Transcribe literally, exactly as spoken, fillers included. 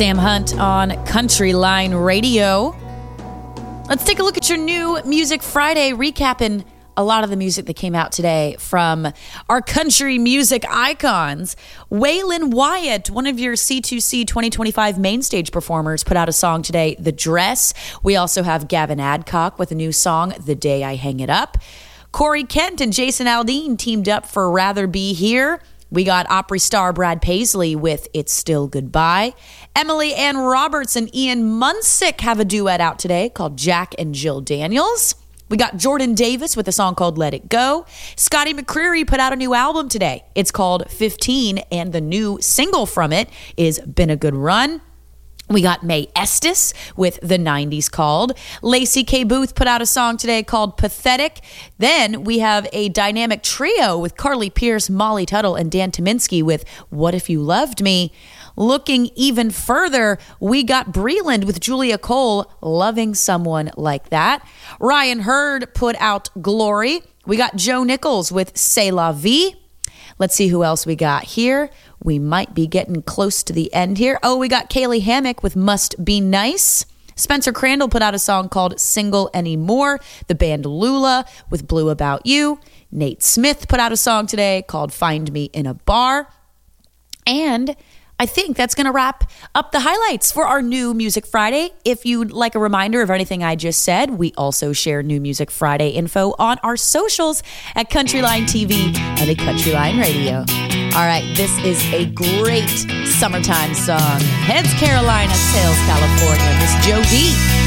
Sam Hunt on Country Line Radio. Let's take a look at your new Music Friday, recapping a lot of the music that came out today from our country music icons. Waylon Wyatt, one of your C two C twenty twenty-five main stage performers, put out a song today, The Dress. We also have Gavin Adcock with a new song, The Day I Hang It Up. Corey Kent and Jason Aldean teamed up for Rather Be Here. We got Opry star Brad Paisley with It's Still Goodbye. Emily Ann Roberts and Ian Munsick have a duet out today called Jack and Jill Daniels. We got Jordan Davis with a song called Let It Go. Scotty McCreery put out a new album today. It's called fifteen, and the new single from it is Been a Good Run. We got Mae Estes with The nineties Called. Lacey K. Booth put out a song today called Pathetic. Then we have a dynamic trio with Carly Pearce, Molly Tuttle, and Dan Tominski with What If You Loved Me. Looking even further, we got Breland with Julia Cole, Loving Someone Like That. Ryan Hurd put out Glory. We got Joe Nichols with C'est La Vie. Let's see who else we got here. We might be getting close to the end here. Oh, we got Kaylee Hammock with Must Be Nice. Spencer Crandall put out a song called Single Anymore. The band Lula with Blue About You. Nate Smith put out a song today called Find Me in a Bar. And I think that's going to wrap up the highlights for our new Music Friday. If you'd like a reminder of anything I just said, we also share new Music Friday info on our socials at Countryline T V and at Countryline Radio. All right, this is a great summertime song. Heads Carolina, Tails California. Miss Joe D.